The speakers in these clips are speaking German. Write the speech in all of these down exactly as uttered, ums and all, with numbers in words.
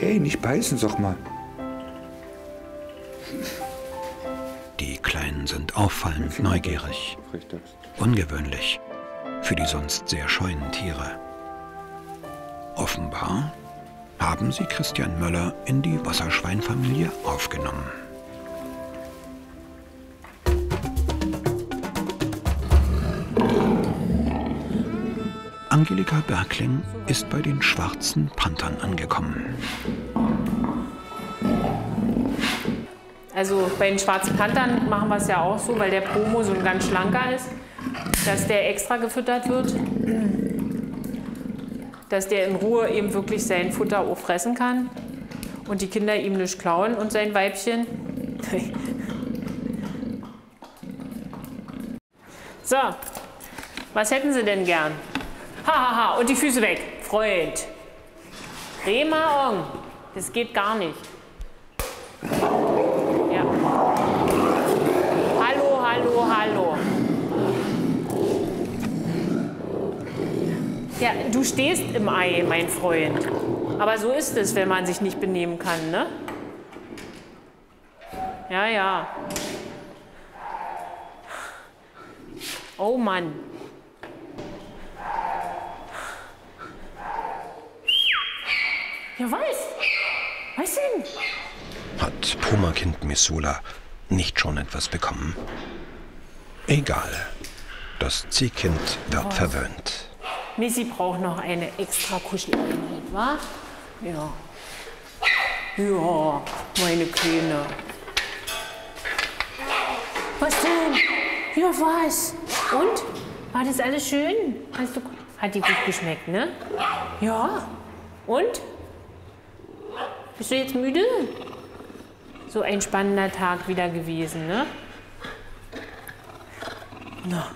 Ey, nicht beißen, sag mal. Die Kleinen sind auffallend neugierig. Ungewöhnlich für die sonst sehr scheuen Tiere. Offenbar haben sie Christian Möller in die Wasserschweinfamilie aufgenommen. Angelika Bergling ist bei den Schwarzen Panthern angekommen. Also bei den Schwarzen Panthern machen wir es ja auch so, weil der Promo so ein ganz schlanker ist, dass der extra gefüttert wird, dass der in Ruhe eben wirklich sein Futter auch fressen kann und die Kinder ihm nicht klauen und sein Weibchen. So, was hätten Sie denn gern? Hahaha, ha, ha. Und die Füße weg, Freund. Remaong, das geht gar nicht. Ja. Hallo, hallo, hallo. Ja, du stehst im Ei, mein Freund. Aber so ist es, wenn man sich nicht benehmen kann, ne? Ja, ja. Oh Mann. Ja, was? Was denn? Hat Puma-Kind Missoula nicht schon etwas bekommen? Egal. Das Ziehkind wird was? verwöhnt. Missy braucht noch eine extra Kuscheleinheit, wa? Ja. Ja, meine Kleine. Was denn? Ja, was? Und? War das alles schön? Hast du, hat die gut geschmeckt, ne? Ja. Und? Bist du jetzt müde? So ein spannender Tag wieder gewesen, ne? Na,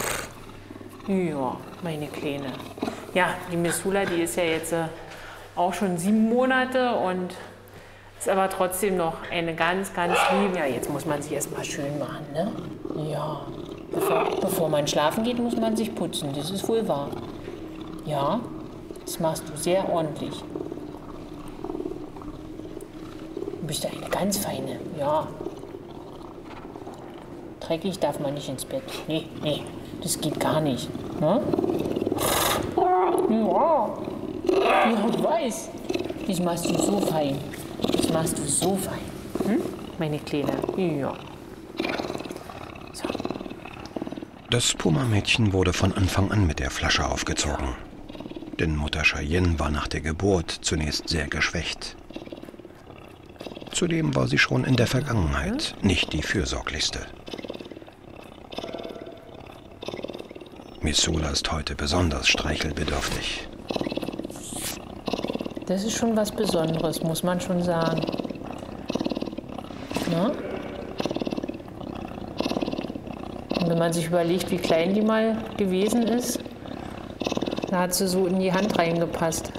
ja, meine Kleine. Ja, die Missoula, die ist ja jetzt äh, auch schon sieben Monate und ist aber trotzdem noch eine ganz, ganz liebe. Ja, jetzt muss man sich erstmal schön machen, ne? Ja, bevor, bevor man schlafen geht, muss man sich putzen, das ist wohl wahr. Ja, das machst du sehr ordentlich. Du bist eine ganz feine, ja. Dreckig darf man nicht ins Bett. Nee, nee, das geht gar nicht. Ne? Ja, ja, ich weiß. Das machst du so fein. Das machst du so fein. Hm? Meine Kleine, ja. So. Das Puma-Mädchen wurde von Anfang an mit der Flasche aufgezogen. Denn Mutter Cheyenne war nach der Geburt zunächst sehr geschwächt. Zudem war sie schon in der Vergangenheit nicht die fürsorglichste. Missoula ist heute besonders streichelbedürftig. Das ist schon was Besonderes, muss man schon sagen. Na? Und wenn man sich überlegt, wie klein die mal gewesen ist, da hat sie so in die Hand reingepasst.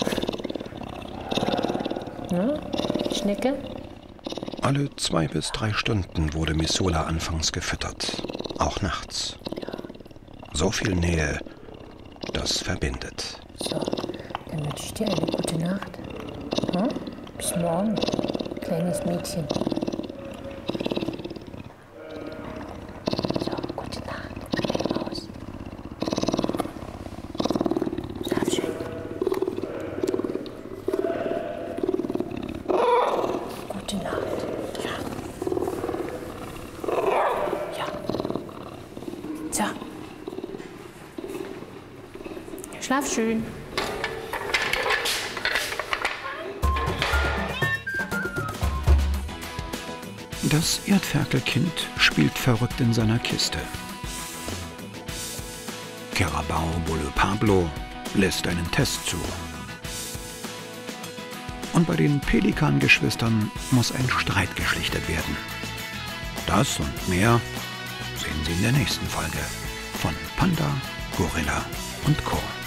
Na? Schnecke? Alle zwei bis drei Stunden wurde Missoula anfangs gefüttert, auch nachts. So viel Nähe, das verbindet. So, dann wünsche ich dir eine gute Nacht. Hm? Bis morgen, kleines Mädchen. So, gute Nacht. Schnell raus. Schlaf schön. Gute Nacht. Ja. So. Schlaf schön. Das Erdferkelkind spielt verrückt in seiner Kiste. Carabao Bulle Pablo lässt einen Test zu. Und bei den Pelikan-Geschwistern muss ein Streit geschlichtet werden. Das und mehr sehen Sie in der nächsten Folge von Panda, Gorilla und Co.